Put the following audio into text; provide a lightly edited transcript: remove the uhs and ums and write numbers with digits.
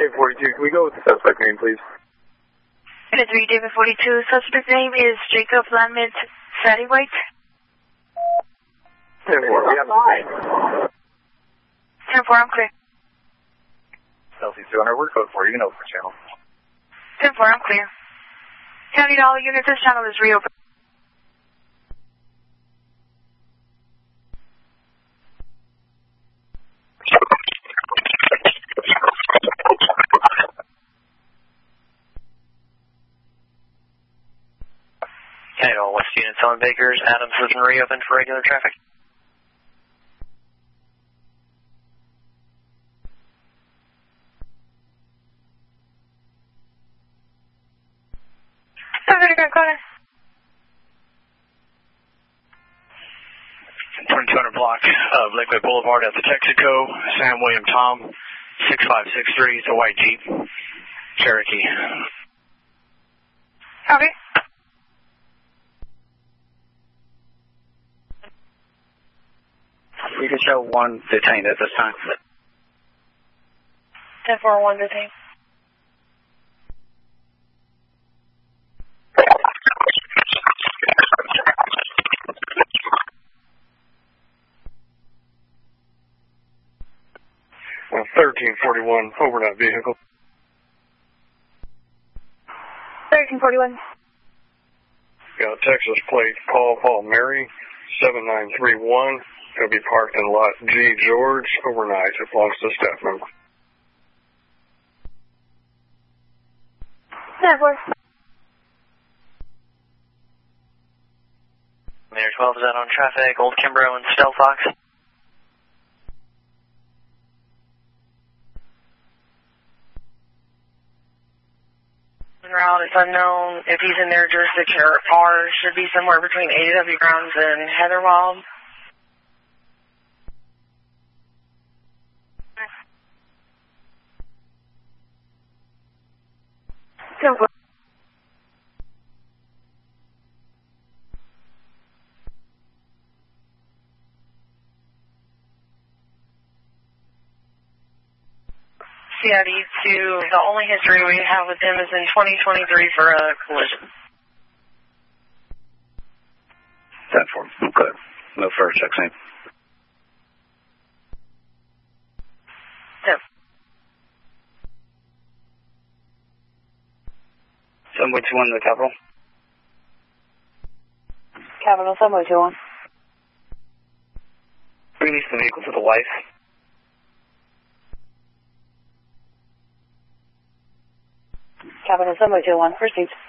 David 42, can we go with the suspect name, please? Unit 3, David 42, suspect name is Jacob Landmint Sattywhite. 10-4, we have 10-4, I'm clear. Chelsea 200, we're code 4, you can open the channel. 10-4, I'm clear. County to all units, this channel is reopened. County to all West units, Helen Bakers, Adams has been reopened for regular traffic. Grand Corner. 2200 block of Lakeway Boulevard at the Texaco, Sam William Tom, 6563, it's a white Jeep, Cherokee. Okay. You can show one detained at this time. 10-4, 1 detained. Well, 1341, overnight vehicle. 1341. Got Texas plate Paul Mary, 7931. It'll be parked in lot G George overnight. It belongs to a staff member. 10-4. Mayor 12 is out on traffic, Old Kimbrough and Stealth Fox. Route is unknown. If he's in their jurisdiction, R should be somewhere between AW Grounds and Heatherwild. CID to the only history we have with him is in 2023 for a collision. 10-4, okay. No further checks in. Yep. 721 to the Capitol. Capital 721. Release the vehicle to the wife. Capital 721, proceed.